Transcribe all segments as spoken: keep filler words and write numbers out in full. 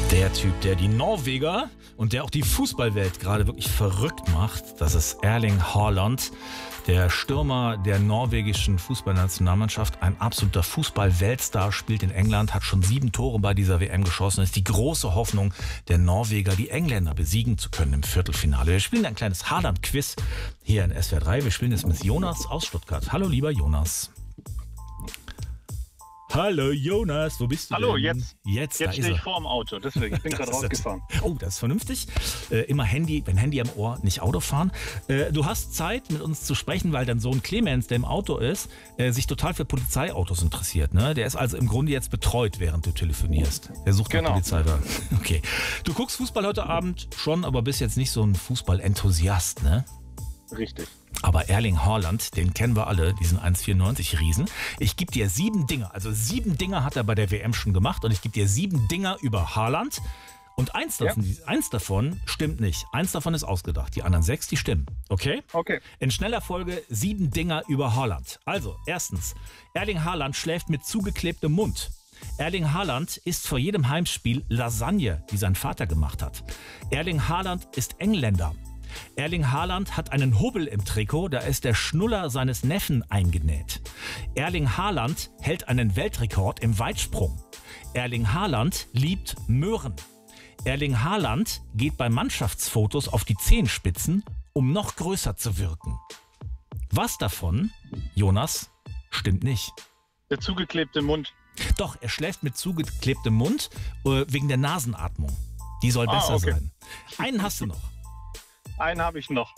Der Typ, der die Norweger und der auch die Fußballwelt gerade wirklich verrückt macht, das ist Erling Haaland, der Stürmer der norwegischen Fußballnationalmannschaft, ein absoluter Fußball-Weltstar, spielt in England, hat schon sieben Tore bei dieser W M geschossen, ist die große Hoffnung der Norweger, die Engländer besiegen zu können im Viertelfinale. Wir spielen ein kleines Haaland-Quiz hier in S W R drei. Wir spielen es mit Jonas aus Stuttgart. Hallo, lieber Jonas. Hallo Jonas, wo bist du Hallo, denn? jetzt. Jetzt, Jetzt stehe ich vor dem Auto, deswegen. Ich bin gerade rausgefahren. Oh, das ist vernünftig. Äh, immer Handy, wenn Handy am Ohr, nicht Auto fahren. Äh, du hast Zeit, mit uns zu sprechen, weil dein Sohn Clemens, der im Auto ist, äh, sich total für Polizeiautos interessiert. Ne? Der ist also im Grunde jetzt betreut, während du telefonierst. Der sucht Genau. nach Polizei da. Okay. Du guckst Fußball heute Abend schon, aber bist jetzt nicht so ein Fußball-Enthusiast, ne? Richtig. Aber Erling Haaland, den kennen wir alle, diesen eins Komma vierundneunzig Riesen. Ich gebe dir sieben Dinge, also sieben Dinge hat er bei der W M schon gemacht und ich gebe dir sieben Dinger über Haaland und eins davon, ja. eins davon stimmt nicht. Eins davon ist ausgedacht, die anderen sechs, die stimmen. Okay? Okay. In schneller Folge sieben Dinger über Haaland. Also, erstens, Erling Haaland schläft mit zugeklebtem Mund. Erling Haaland isst vor jedem Heimspiel Lasagne, die sein Vater gemacht hat. Erling Haaland ist Engländer. Erling Haaland hat einen Hubbel im Trikot, da ist der Schnuller seines Neffen eingenäht. Erling Haaland hält einen Weltrekord im Weitsprung. Erling Haaland liebt Möhren. Erling Haaland geht bei Mannschaftsfotos auf die Zehenspitzen, um noch größer zu wirken. Was davon, Jonas, stimmt nicht? Der zugeklebte Mund. Doch, er schläft mit zugeklebtem Mund äh, wegen der Nasenatmung. Die soll Ah, besser okay. sein. Einen hast du noch. Einen habe ich noch.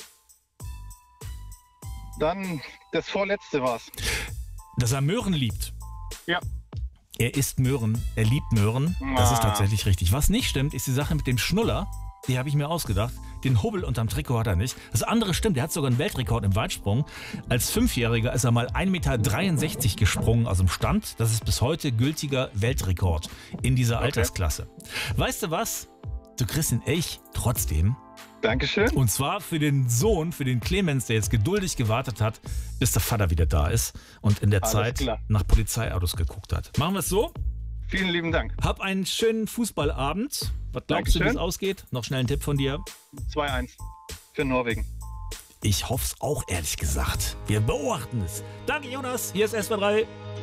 Dann das vorletzte war's. Dass er Möhren liebt. Ja. Er isst Möhren, er liebt Möhren. Das ist Ah. tatsächlich richtig. Was nicht stimmt, ist die Sache mit dem Schnuller. Die habe ich mir ausgedacht. Den Hubbel unterm Trikot hat er nicht. Das andere stimmt, er hat sogar einen Weltrekord im Weitsprung. Als Fünfjähriger ist er mal ein Meter dreiundsechzig gesprungen aus dem Stand. Das ist bis heute gültiger Weltrekord in dieser Okay. Altersklasse. Weißt du was? Du kriegst den Elch trotzdem. Dankeschön. Und zwar für den Sohn, für den Clemens, der jetzt geduldig gewartet hat, bis der Vater wieder da ist und in der Alles Zeit klar. nach Polizeiautos geguckt hat. Machen wir es so? Vielen lieben Dank. Hab einen schönen Fußballabend. Was glaubst du, wie es Dankeschön. ausgeht? Noch schnell ein Tipp von dir. zwei eins für Norwegen. Ich hoffe es auch, ehrlich gesagt. Wir beobachten es. Danke, Jonas. Hier ist S W R drei.